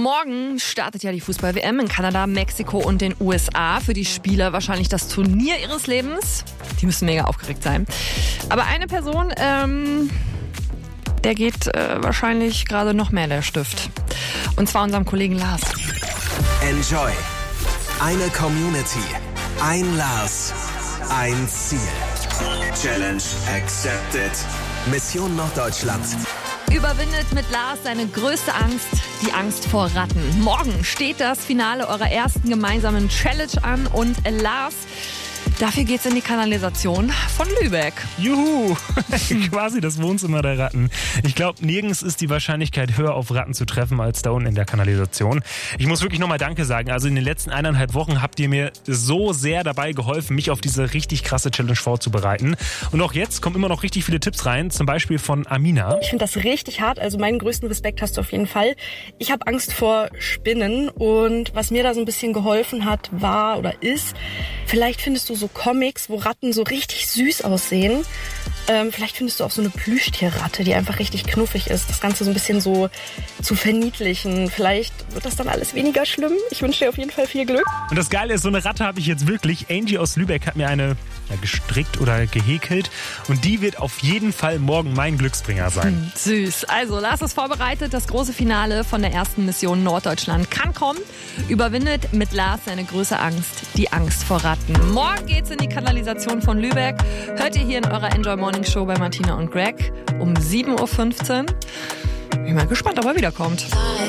Morgen startet ja die Fußball-WM in Kanada, Mexiko und den USA. Für die Spieler wahrscheinlich das Turnier ihres Lebens. Die müssen mega aufgeregt sein. Aber eine Person, der geht wahrscheinlich gerade noch mehr der Stift. Und zwar unserem Kollegen Lars. Enjoy. Eine Community. Ein Lars. Ein Ziel. Challenge accepted. Mission Norddeutschland. Überwindet mit Lars seine größte Angst, die Angst vor Ratten. Morgen steht das Finale eurer ersten gemeinsamen Challenge an und Lars, dafür geht's in die Kanalisation von Lübeck. Juhu, quasi das Wohnzimmer der Ratten. Ich glaube, nirgends ist die Wahrscheinlichkeit höher, auf Ratten zu treffen, als da unten in der Kanalisation. Ich muss wirklich nochmal Danke sagen. Also in den letzten 1,5 Wochen habt ihr mir so sehr dabei geholfen, mich auf diese richtig krasse Challenge vorzubereiten. Und auch jetzt kommen immer noch richtig viele Tipps rein, zum Beispiel von Amina. Ich finde das richtig hart, also meinen größten Respekt hast du auf jeden Fall. Ich habe Angst vor Spinnen und was mir da so ein bisschen geholfen hat, war oder ist, vielleicht findest du so Comics, wo Ratten so richtig süß aussehen. Vielleicht findest du auch so eine Plüschtierratte, die einfach richtig knuffig ist. Das Ganze so ein bisschen so zu verniedlichen. Vielleicht wird das dann alles weniger schlimm. Ich wünsche dir auf jeden Fall viel Glück. Und das Geile ist, so eine Ratte habe ich jetzt wirklich. Angie aus Lübeck hat mir eine gestrickt oder gehäkelt. Und die wird auf jeden Fall morgen mein Glücksbringer sein. Süß. Also, Lars ist vorbereitet. Das große Finale von der ersten Mission Norddeutschland kann kommen. Überwindet mit Lars seine größte Angst, die Angst vor Ratten. Morgen geht's in die Kanalisation von Lübeck. Hört ihr hier in eurer Enjoy Morning Show bei Martina und Greg um 7.15 Uhr. Bin mal gespannt, ob er wiederkommt.